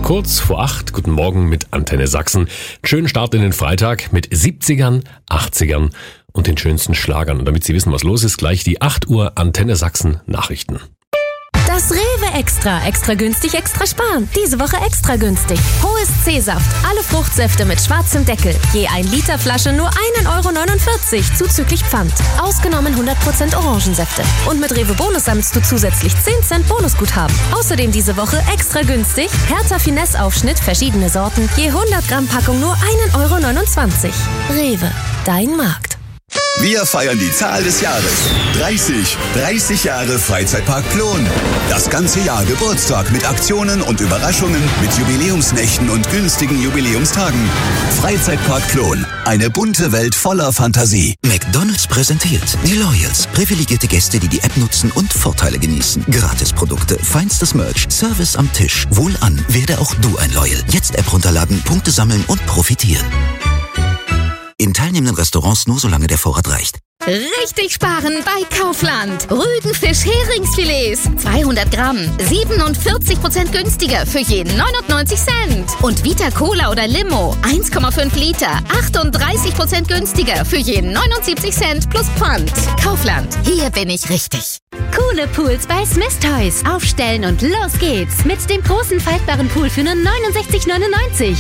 Kurz vor 8, guten Morgen mit Antenne Sachsen. Schönen Start in den Freitag mit 70ern, 80ern und den schönsten Schlagern. Und damit Sie wissen, was los ist, gleich die 8 Uhr Antenne Sachsen Nachrichten. Das Rewe Extra. Extra günstig, extra sparen. Diese Woche extra günstig. Hohes C-Saft. Alle Fruchtsäfte mit schwarzem Deckel. Je 1 Liter Flasche nur 1,49 € zuzüglich Pfand. Ausgenommen 100% Orangensäfte. Und mit Rewe Bonus sammelst du zusätzlich 10 Cent Bonusguthaben. Außerdem diese Woche extra günstig. Hertha Finesse Aufschnitt, verschiedene Sorten. Je 100 Gramm Packung nur 1,29 €. Rewe. Dein Markt. Wir feiern die Zahl des Jahres. 30 Jahre Freizeitpark Plon. Das ganze Jahr Geburtstag mit Aktionen und Überraschungen, mit Jubiläumsnächten und günstigen Jubiläumstagen. Freizeitpark Plon. Eine bunte Welt voller Fantasie. McDonald's präsentiert die Loyals. Privilegierte Gäste, die die App nutzen und Vorteile genießen. Gratisprodukte, feinstes Merch, Service am Tisch. Wohlan, werde auch du ein Loyal. Jetzt App runterladen, Punkte sammeln und profitieren. In teilnehmenden Restaurants nur solange der Vorrat reicht. Richtig sparen bei Kaufland. Rügenfisch-Heringsfilets. 200 Gramm. 47% günstiger für jeden 99 Cent. Und Vita Cola oder Limo. 1,5 Liter. 38% günstiger für jeden 79 Cent plus Pfand. Kaufland. Hier bin ich richtig. Coole Pools bei Smith Toys. Aufstellen und los geht's. Mit dem großen faltbaren Pool für nur 69,99 €.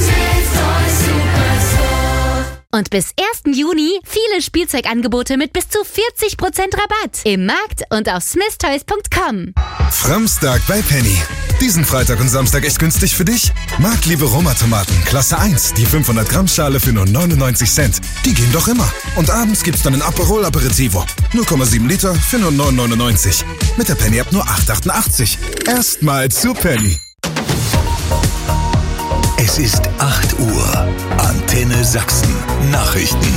Und bis 1. Juni viele Spielzeugangebote mit bis zu 40% Rabatt. Im Markt und auf smithtoys.com. Framstag bei Penny. Diesen Freitag und Samstag echt günstig für dich? Marktliebe Roma-Tomaten, Klasse 1, die 500 Gramm Schale für nur 99 Cent. Die gehen doch immer. Und abends gibt's dann ein Aperol Aperitivo. 0,7 Liter für nur 9,99 €. Mit der Penny-App nur 8,88 €. Erstmal zu Penny. Es ist 8 Uhr. Antenne Sachsen. Nachrichten.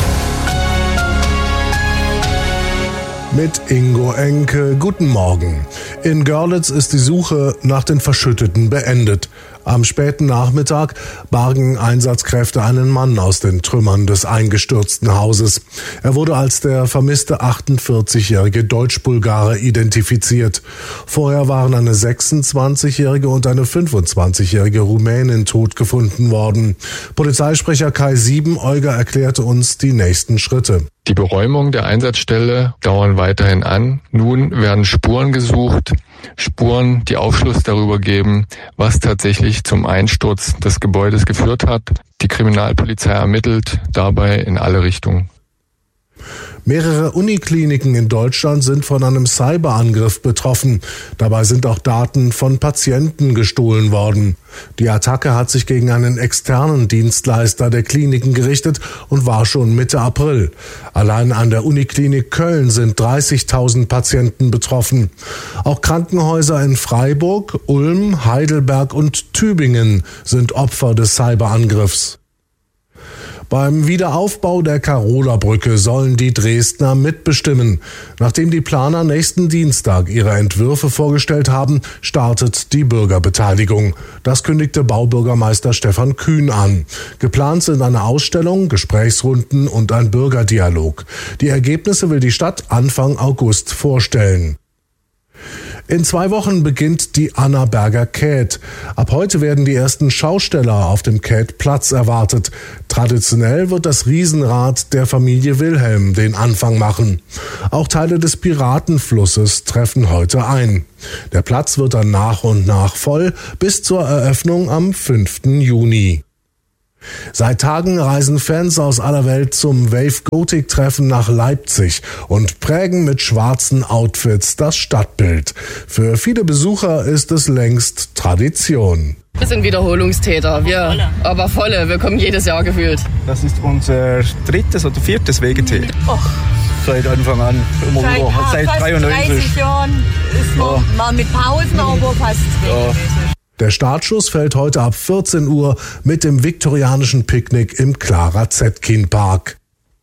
Mit Ingo Enke, guten Morgen. In Görlitz ist die Suche nach den Verschütteten beendet. Am späten Nachmittag bargen Einsatzkräfte einen Mann aus den Trümmern des eingestürzten Hauses. Er wurde als der vermisste 48-jährige Deutsch-Bulgare identifiziert. Vorher waren eine 26-jährige und eine 25-jährige Rumänin tot gefunden worden. Polizeisprecher Kai Siebeneuger erklärte uns die nächsten Schritte. Die Beräumung der Einsatzstelle dauern weiterhin an. Nun werden Spuren gesucht, Spuren, die Aufschluss darüber geben, was tatsächlich zum Einsturz des Gebäudes geführt hat. Die Kriminalpolizei ermittelt dabei in alle Richtungen. Mehrere Unikliniken in Deutschland sind von einem Cyberangriff betroffen. Dabei sind auch Daten von Patienten gestohlen worden. Die Attacke hat sich gegen einen externen Dienstleister der Kliniken gerichtet und war schon Mitte April. Allein an der Uniklinik Köln sind 30.000 Patienten betroffen. Auch Krankenhäuser in Freiburg, Ulm, Heidelberg und Tübingen sind Opfer des Cyberangriffs. Beim Wiederaufbau der Karola-Brücke sollen die Dresdner mitbestimmen. Nachdem die Planer nächsten Dienstag ihre Entwürfe vorgestellt haben, startet die Bürgerbeteiligung. Das kündigte Baubürgermeister Stefan Kühn an. Geplant sind eine Ausstellung, Gesprächsrunden und ein Bürgerdialog. Die Ergebnisse will die Stadt Anfang August vorstellen. In 2 Wochen beginnt die Annaberger Käth. Ab heute werden die ersten Schausteller auf dem Käth-Platz erwartet. Traditionell wird das Riesenrad der Familie Wilhelm den Anfang machen. Auch Teile des Piratenflusses treffen heute ein. Der Platz wird dann nach und nach voll bis zur Eröffnung am 5. Juni. Seit Tagen reisen Fans aus aller Welt zum Wave-Gothic-Treffen nach Leipzig und prägen mit schwarzen Outfits das Stadtbild. Für viele Besucher ist es längst Tradition. Wir sind Wiederholungstäter, aber volle. Wir kommen jedes Jahr gefühlt. Das ist unser 3. oder 4. WGT. Seit Anfang an, immer wieder, seit 93. 30 Jahren ist man mal mit Pausen, aber fast regelmäßig. Der Startschuss fällt heute ab 14 Uhr mit dem viktorianischen Picknick im Clara Zetkin-Park.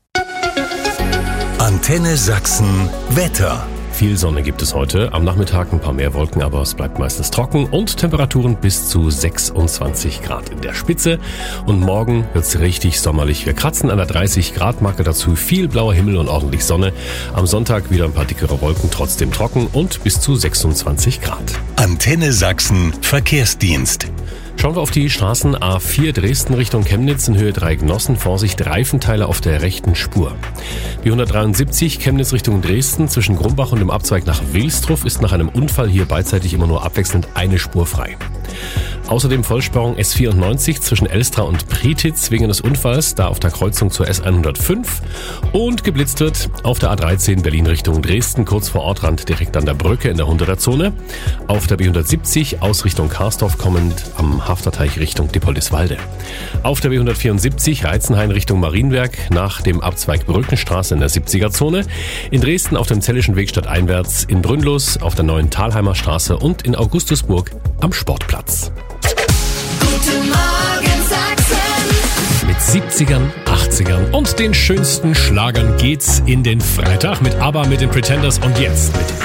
Antenne Sachsen Wetter. Viel Sonne gibt es heute. Am Nachmittag ein paar mehr Wolken, aber es bleibt meistens trocken und Temperaturen bis zu 26 Grad in der Spitze. Und morgen wird's richtig sommerlich. Wir kratzen an der 30-Grad-Marke, dazu viel blauer Himmel und ordentlich Sonne. Am Sonntag wieder ein paar dickere Wolken, trotzdem trocken und bis zu 26 Grad. Antenne Sachsen Verkehrsdienst. Schauen wir auf die Straßen A4 Dresden Richtung Chemnitz in Höhe Dreignossen. Vorsicht, Reifenteile auf der rechten Spur. B173 Chemnitz Richtung Dresden zwischen Grumbach und dem Abzweig nach Wilstrup ist nach einem Unfall hier beidseitig immer nur abwechselnd eine Spur frei. Außerdem Vollsperrung S94 zwischen Elstra und Prietitz wegen des Unfalls, da auf der Kreuzung zur S105. Und geblitzt wird auf der A13 Berlin Richtung Dresden, kurz vor Ortrand direkt an der Brücke in der 100er Zone. Auf der B170 aus Richtung Karsdorf kommend am Hafterteich Richtung Dippoldiswalde. Auf der B174 Reizenhain Richtung Marienwerk nach dem Abzweig Brückenstraße in der 70er Zone. In Dresden auf dem Zellischen Weg stadteinwärts, in Brünnlus auf der neuen Thalheimer Straße und in Augustusburg am Sportplatz. Guten Morgen Sachsen. Mit 70ern, 80ern und den schönsten Schlagern geht's in den Freitag mit ABBA, mit den Pretenders und jetzt mit